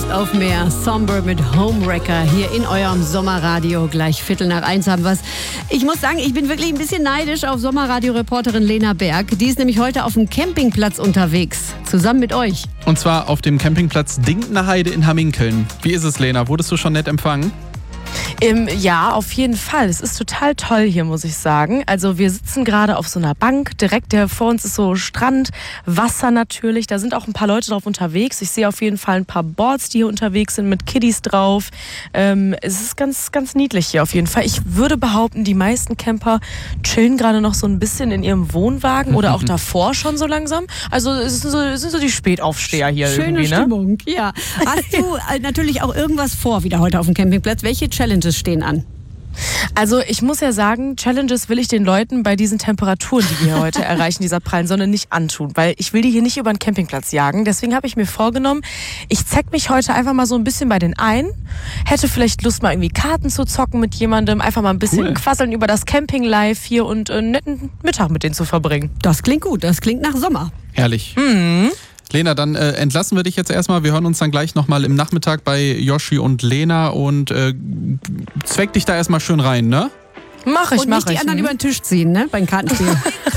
Lust auf mehr. Somber mit Homewrecker hier in eurem Sommerradio. Gleich 1:15 haben wir's. Ich muss sagen, ich bin wirklich ein bisschen neidisch auf Sommerradio-Reporterin Lena Berg. Die ist nämlich heute auf dem Campingplatz unterwegs. Zusammen mit euch. Und zwar auf dem Campingplatz Dinknerheide in Hamminkeln. Wie ist es, Lena? Wurdest du schon nett empfangen? Ja, auf jeden Fall. Es ist total toll hier, muss ich sagen. Also wir sitzen gerade auf so einer Bank. Direkt vor uns ist so Strand, Wasser natürlich. Da sind auch ein paar Leute drauf unterwegs. Ich sehe auf jeden Fall ein paar Boards, die hier unterwegs sind mit Kiddies drauf. Es ist ganz, ganz niedlich hier auf jeden Fall. Ich würde behaupten, die meisten Camper chillen gerade noch so ein bisschen in ihrem Wohnwagen oder auch davor schon so langsam. Also es sind so die Spätaufsteher hier Schöne irgendwie, ne? Stimmung, ja. Hast du natürlich auch irgendwas vor wieder heute auf dem Campingplatz? Welche Challenges stehen an? Also ich muss ja sagen, Challenges will ich den Leuten bei diesen Temperaturen, die wir heute erreichen, dieser prallen Sonne, nicht antun. Weil ich will die hier nicht über den Campingplatz jagen. Deswegen habe ich mir vorgenommen, ich zeck mich heute einfach mal so ein bisschen bei denen ein. Hätte vielleicht Lust, mal irgendwie Karten zu zocken mit jemandem. Einfach mal ein bisschen quasseln über das Camping-Life hier und einen netten Mittag mit denen zu verbringen. Das klingt gut, das klingt nach Sommer. Herrlich. Lena, dann entlassen wir dich jetzt erstmal. Wir hören uns dann gleich nochmal im Nachmittag bei Yoshi und Lena und zweck dich da erstmal schön rein, ne? Mach ich. Und nicht die anderen über den Tisch ziehen, ne? Beim Kartenspiel.